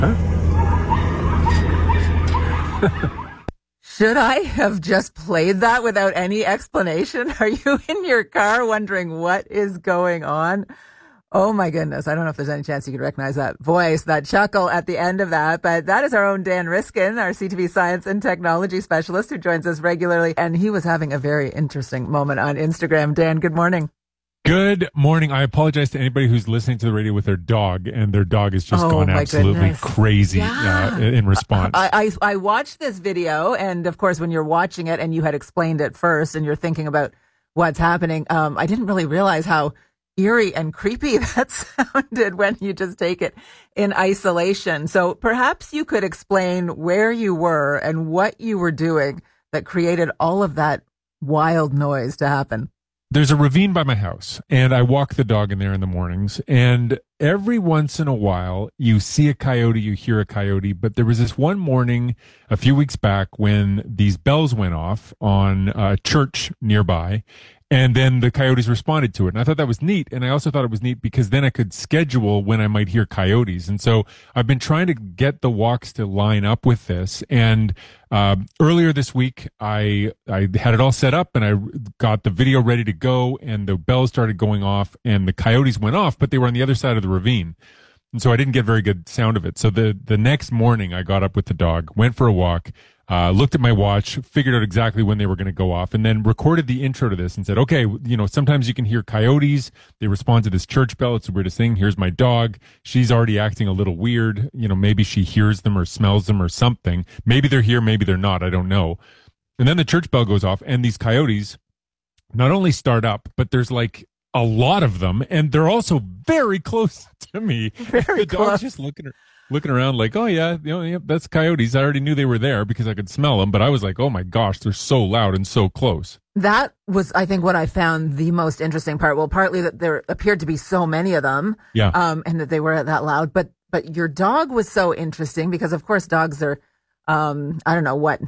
Should I have just played that without any explanation? Are you in your car wondering what is going on? Oh my goodness. I don't know if there's any chance you could recognize that voice, that chuckle at the end of that, but that is our own Dan Riskin, our CTV science and technology specialist who joins us regularly. And he was having a very interesting moment on Instagram. Dan, good morning. Good morning. I apologize to anybody who's listening to the radio with their dog, and their dog has just gone absolutely crazy in response. I watched this video, and of course, when you're watching it and you had explained it first and you're thinking about what's happening, I didn't really realize how eerie and creepy that sounded when you just take it in isolation. So perhaps you could explain where you were and what you were doing that created all of that wild noise to happen. There's a ravine by my house, and I walk the dog in there in the mornings, and every once in a while you see a coyote, you hear a coyote, but there was this one morning a few weeks back when these bells went off on a church nearby, and then the coyotes responded to it. And I thought that was neat. And I also thought it was neat because then I could schedule when I might hear coyotes. And so I've been trying to get the walks to line up with this. And earlier this week, I had it all set up and I got the video ready to go, and the bells started going off and the coyotes went off, but they were on the other side of the ravine. And so I didn't get very good sound of it. So the next morning I got up with the dog, went for a walk, looked at my watch, figured out exactly when they were going to go off, and then recorded the intro to this and said, okay, sometimes you can hear coyotes. They respond to this church bell. It's the weirdest thing. Here's my dog. She's already acting a little weird. Maybe she hears them or smells them or something. Maybe they're here. Maybe they're not. I don't know. And then the church bell goes off, and these coyotes not only start up, but there's like a lot of them, and they're also very close to me. Very the close. dog's just looking around like, oh yeah, that's coyotes. I already knew they were there because I could smell them, but I was like, oh my gosh, they're so loud and so close. That was, I think, what I found the most interesting part. Well, partly that there appeared to be so many of them, and that they were that loud. But your dog was so interesting because, of course, dogs are, I don't know what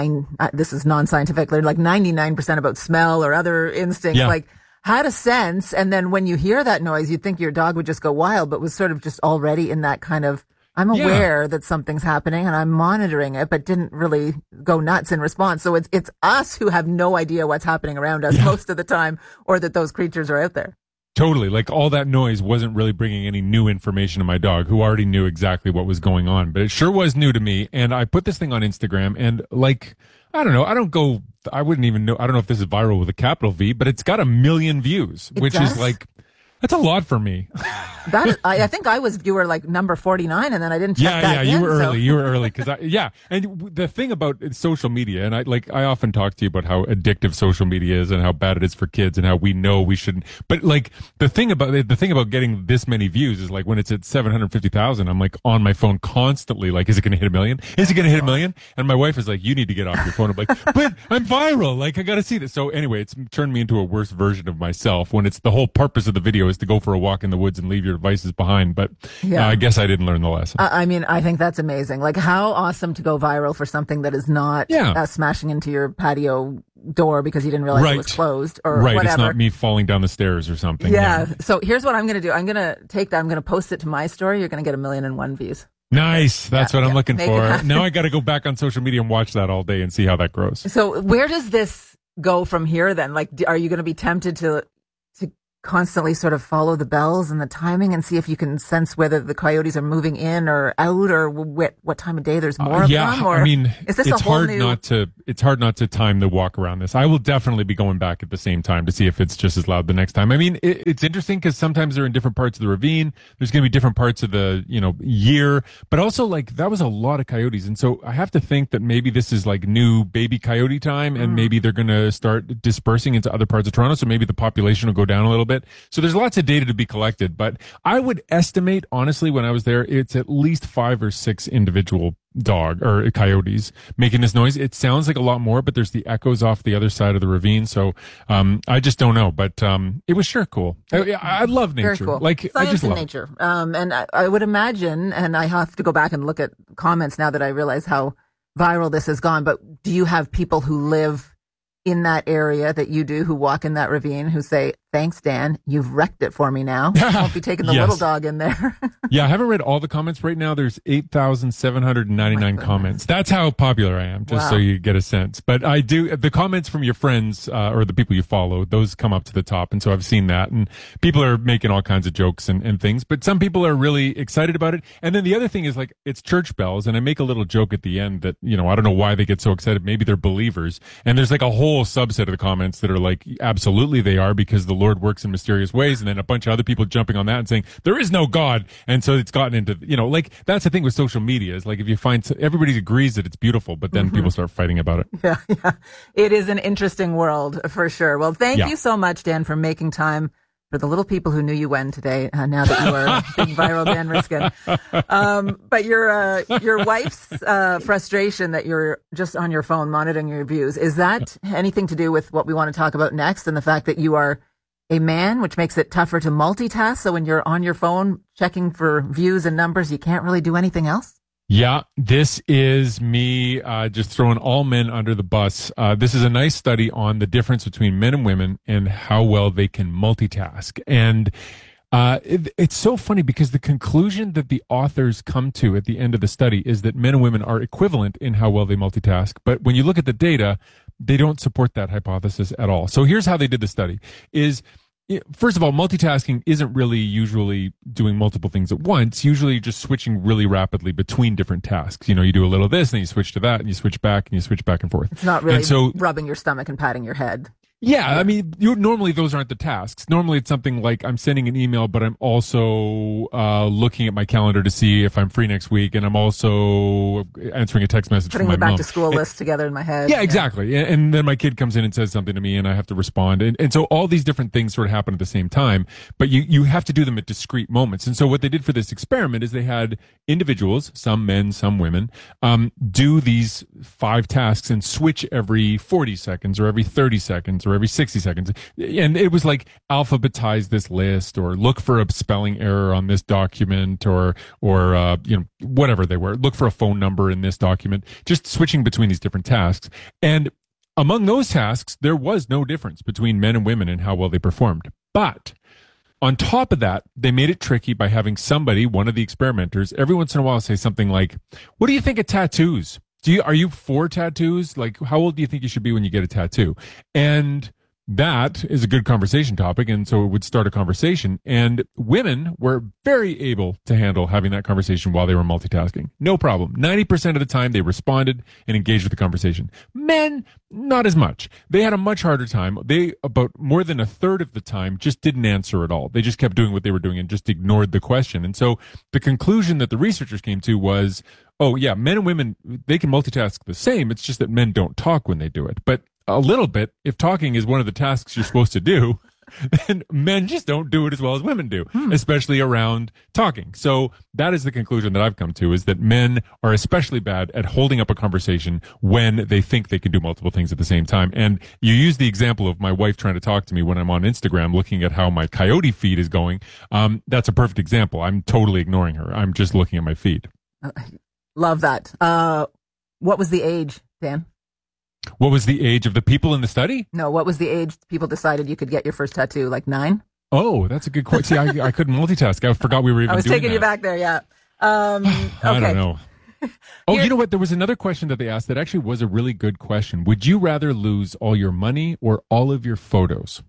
this is non-scientific. They're like 99% about smell or other instincts. Yeah. Like, had a sense, and then when you hear that noise, you'd think your dog would just go wild, but was sort of just already in that kind of, I'm aware that something's happening and I'm monitoring it, but didn't really go nuts in response. So it's us who have no idea what's happening around us most of the time, or that those creatures are out there. Totally. Like, all that noise wasn't really bringing any new information to my dog, who already knew exactly what was going on, but it sure was new to me. And I put this thing on Instagram, and like, I don't know, I wouldn't even know. I don't know if this is viral with a capital V, but it's got 1 million views, which is like, that's a lot for me. I think I was viewer like number 49, and then I didn't check that in. You were early. You were early and the thing about social media, and I often talk to you about how addictive social media is and how bad it is for kids and how we know we shouldn't. But like the thing about getting this many views is like when it's at 750,000, I'm like on my phone constantly. Like, is it going to hit 1 million? Is it going to hit 1 million? And my wife is like, you need to get off your phone. I'm like, but I'm viral. Like, I got to see this. So anyway, it's turned me into a worse version of myself when it's the whole purpose of the video is to go for a walk in the woods and leave your devices behind. But I guess I didn't learn the lesson. I mean, I think that's amazing. Like, how awesome to go viral for something that is not smashing into your patio door because you didn't realize it was closed or whatever. It's not me falling down the stairs or something. Yeah. So here's what I'm going to do. I'm going to take that. I'm going to post it to my story. You're going to get 1,000,001 views. Nice. That's what I'm looking for. Now I got to go back on social media and watch that all day and see how that grows. So where does this go from here then? Like, are you going to be tempted to constantly sort of follow the bells and the timing and see if you can sense whether the coyotes are moving in or out, or what time of day there's more of them? Or I mean, is this it's hard not to time the walk around this. I will definitely be going back at the same time to see if it's just as loud the next time. I mean, it's interesting because sometimes they're in different parts of the ravine. There's going to be different parts of the, year, but also like that was a lot of coyotes. And so I have to think that maybe this is like new baby coyote time, and maybe they're going to start dispersing into other parts of Toronto. So maybe the population will go down a little bit. So there's lots of data to be collected, but I would estimate, honestly, when I was there, it's at least 5 or 6 individual coyotes making this noise. It sounds like a lot more, but there's the echoes off the other side of the ravine. So I just don't know, but it was sure cool. I love nature. Very cool. Like, science I just and love nature. And I would imagine, and I have to go back and look at comments now that I realize how viral this has gone, but do you have people who live in that area that you do, who walk in that ravine, who say, Thanks, Dan. You've wrecked it for me now. Won't be taking the Yes. little dog in there. Yeah, I haven't read all the comments right now. There's 8,799 comments. That's how popular I am, just so Wow. you get a sense. But I do, the comments from your friends or the people you follow, those come up to the top. And so I've seen that. And people are making all kinds of jokes and things. But some people are really excited about it. And then the other thing is like, it's church bells. And I make a little joke at the end that, you know, I don't know why they get so excited. Maybe they're believers. And there's like a whole subset of the comments that are like, absolutely they are, because the Lord works in mysterious ways. And then a bunch of other people jumping on that and saying, there is no God. And so it's gotten into, you know, like that's the thing with social media is like if you find everybody agrees that it's beautiful, but then people start fighting about it. Yeah. It is an interesting world for sure. Well, thank you so much, Dan, for making time for the little people who knew you when today, now that you are big viral Dan Riskin. But your wife's frustration that you're just on your phone monitoring your views, is that anything to do with what we want to talk about next and the fact that you are a man, which makes it tougher to multitask? So when you're on your phone checking for views and numbers, you can't really do anything else? Yeah, this is me just throwing all men under the bus. This is a nice study on the difference between men and women and how well they can multitask. And it's so funny because the conclusion that the authors come to at the end of the study is that men and women are equivalent in how well they multitask. But when you look at the data, they don't support that hypothesis at all. So here's how they did the study first of all, multitasking isn't really usually doing multiple things at once. Usually just switching really rapidly between different tasks. You know, you do a little of this, and then you switch to that, and you switch back, and you switch back and forth. It's not really rubbing your stomach and patting your head. Yeah, I mean, normally those aren't the tasks. Normally it's something like I'm sending an email, but I'm also looking at my calendar to see if I'm free next week, and I'm also answering a text message Putting from my the back mom. to school list together in my head. Yeah, exactly. And then my kid comes in and says something to me, and I have to respond. And so all these different things sort of happen at the same time, but you have to do them at discrete moments. And so what they did for this experiment is they had individuals, some men, some women, do these 5 tasks and switch every 40 seconds or every 30 seconds or every 60 seconds. And it was like alphabetize this list or look for a spelling error on this document or you know, whatever they were. Look for a phone number in this document, just switching between these different tasks. And among those tasks, there was no difference between men and women in how well they performed. But on top of that, they made it tricky by having somebody, one of the experimenters, every once in a while say something like, what do you think of tattoos? Are you for tattoos? Like, how old do you think you should be when you get a tattoo? And that is a good conversation topic. And so it would start a conversation. And women were very able to handle having that conversation while they were multitasking. No problem. 90% of the time they responded and engaged with the conversation. Men, not as much. They had a much harder time. They, about more than a third of the time, just didn't answer at all. They just kept doing what they were doing and just ignored the question. And so the conclusion that the researchers came to was, oh yeah, men and women, they can multitask the same. It's just that men don't talk when they do it. But a little bit, if talking is one of the tasks you're supposed to do, then men just don't do it as well as women do, especially around talking. So that is the conclusion that I've come to, is that men are especially bad at holding up a conversation when they think they can do multiple things at the same time. And you use the example of my wife trying to talk to me when I'm on Instagram, looking at how my Coyote feed is going. That's a perfect example. I'm totally ignoring her. I'm just looking at my feed. Love that. What was the age, Dan? What was the age of the people in the study? No, what was the age people decided you could get your first tattoo? Like 9? Oh, that's a good question. See, I couldn't multitask. I forgot we were even doing that. I was taking you back there, yeah. Okay. I don't know. Oh, you know what? There was another question that they asked that actually was a really good question. Would you rather lose all your money or all of your photos?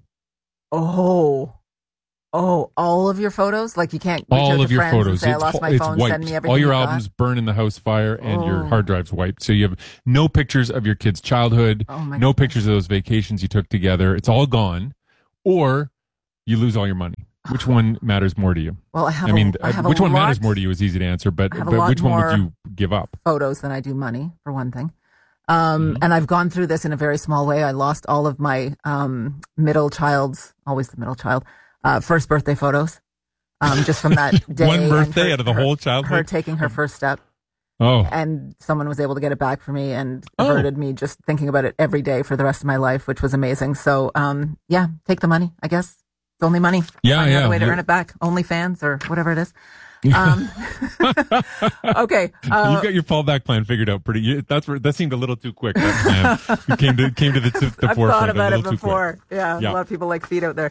Oh, all of your photos? Like you can't reach out all to of your friends photos. and say, I lost my phone, wiped. send me everything all your you got? albums burn in the house fire and your hard drive's wiped. So you have no pictures of your kids' childhood, no pictures of those vacations you took together. It's all gone. Or you lose all your money. Which one matters more to you? Well, I have which one matters more to you is easy to answer, but which one would you give up? Photos than I do money, for one thing. And I've gone through this in a very small way. I lost all of my middle child's, always the middle child, first birthday photos. Just from that day. One birthday out of the whole childhood? Her taking her first step. Oh. And someone was able to get it back for me and averted me just thinking about it every day for the rest of my life, which was amazing. So, yeah, take the money, I guess. It's only money. Yeah, Find another way to earn it back. OnlyFans or whatever it is. Okay. You got your fallback plan figured out pretty. That seemed a little too quick. That plan came to the I've forefront. Thought about a it little before. Too quick. Yeah, a lot of people like feet out there.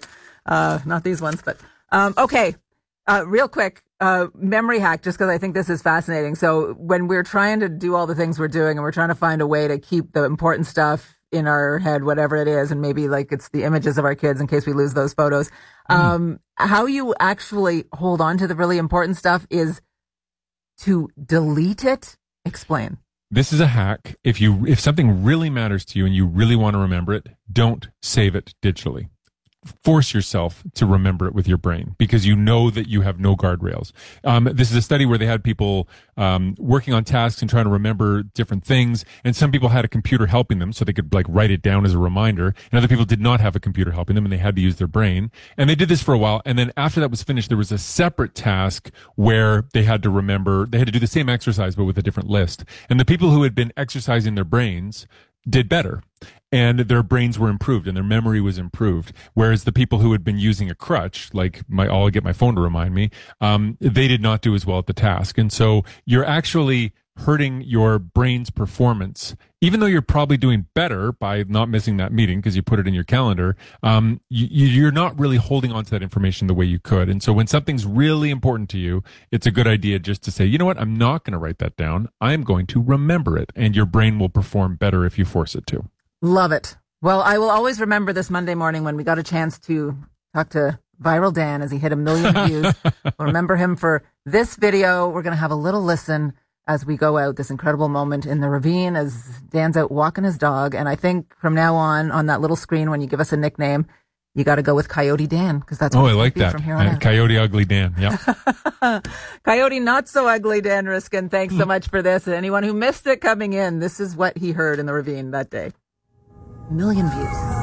Not these ones, but okay. Real quick, memory hack, just because I think this is fascinating. So when we're trying to do all the things we're doing and we're trying to find a way to keep the important stuff in our head, whatever it is, and maybe like it's the images of our kids in case we lose those photos, how you actually hold on to the really important stuff is to delete it. Explain. This is a hack. If something really matters to you and you really want to remember it, don't save it digitally. Force yourself to remember it with your brain because you know that you have no guardrails. This is a study where they had people working on tasks and trying to remember different things, and some people had a computer helping them so they could like write it down as a reminder, and other people did not have a computer helping them and they had to use their brain. And they did this for a while, and then after that was finished, there was a separate task where they had to do the same exercise but with a different list. And the people who had been exercising their brains did better, and their brains were improved and their memory was improved. Whereas the people who had been using a crutch, like I'll get my phone to remind me, they did not do as well at the task. And so you're actually hurting your brain's performance, even though you're probably doing better by not missing that meeting because you put it in your calendar. You're not really holding on to that information the way you could. And so when something's really important to you, it's a good idea just to say, you know what, I'm not going to write that down. I'm going to remember it. And your brain will perform better if you force it to. Love it. Well, I will always remember this Monday morning when we got a chance to talk to Viral Dan as he hit 1 million views. We'll remember him for this video. We're going to have a little listen as we go out, this incredible moment in the ravine as Dan's out walking his dog. And I think from now on that little screen, when you give us a nickname, you got to go with Coyote Dan because that's what I like that. From here on out. Coyote Ugly Dan. Yeah. Coyote Not So Ugly Dan Riskin. Thanks so much for this. And anyone who missed it coming in, this is what he heard in the ravine that day. 1 million views.